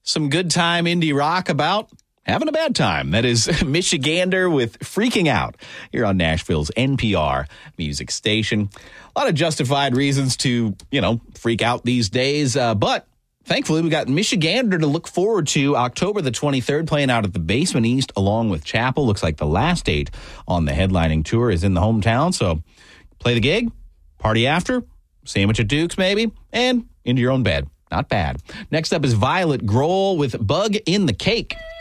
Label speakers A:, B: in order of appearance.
A: some good time indie rock about having a bad time. That is Michigander with Freaking Out here on Nashville's NPR music station. A lot of justified reasons to, freak out these days. But thankfully, we got Michigander to look forward to. October the 23rd, playing out at the Basement East along with Chapel. Looks like the last date on the headlining tour is in the hometown. So play the gig, party after, sandwich at Duke's maybe, and into your own bed. Not bad. Next up is Violet Grohl with Bug in the Cake.